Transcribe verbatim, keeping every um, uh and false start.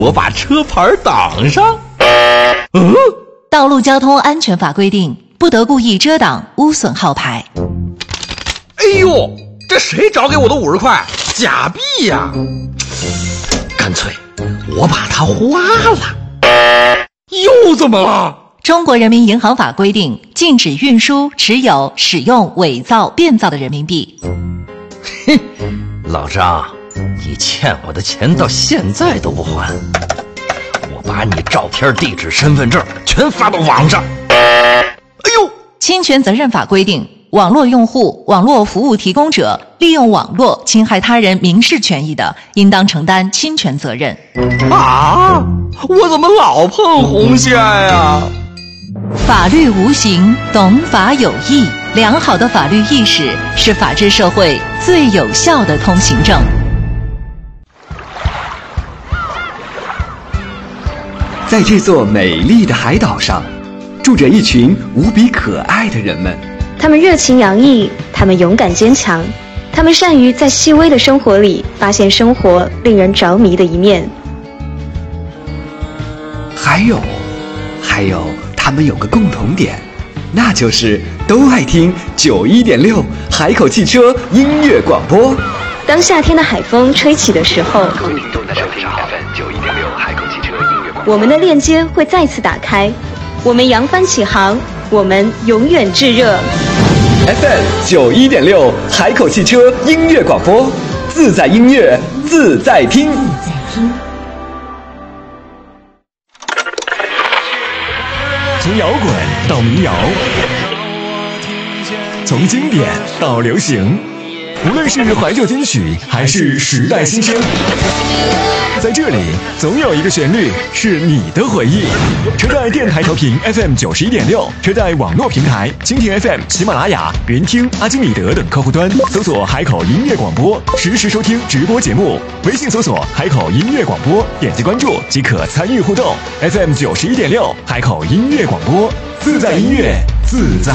我把车牌挡上。嗯， 道路交通安全法规定，不得故意遮挡、污损号牌。 哎呦，这谁找给我的五十块？假币呀！干脆我把它花了。又怎么了？ 中国人民银行法规定，禁止运输、持有、使用伪造、变造的人民币。 哼，老张，你欠我的钱到现在都不还，我把你照片、地址、身份证全发到网上。哎呦， 侵权责任法规定，网络用户、网络服务提供者利用网络侵害他人民事权益的，应当承担侵权责任。 啊，我怎么老碰红线呀？ 法律无形，懂法有益。良好的法律意识是法治社会最有效的通行证。 在这座美丽的海岛上，住着一群无比可爱的人们。 他们热情洋溢，他们勇敢坚强，他们善于在细微的生活里发现生活令人着迷的一面。 还有，还有，他们有个共同点，那就是都爱听九一点六海口汽车音乐广播。 当夏天的海风吹起的时候，我们的链接会再次打开，我们扬帆起航，我们永远炙热。 F M 九一点六海口汽车音乐广播，自在音乐，自在听。 从摇滚到民谣，从经典到流行，无论是怀旧金曲还是时代新声，在这里总有一个旋律是你的回忆。车载电台调频 F M 九十一点六，车载网络平台蜻蜓 F M、喜马拉雅、云听、阿基米德等客户端搜索海口音乐广播，实时收听直播节目。微信搜索海口音乐广播，点击关注即可参与互动。F M 九十一点六，海口音乐广播，自在音乐，自在。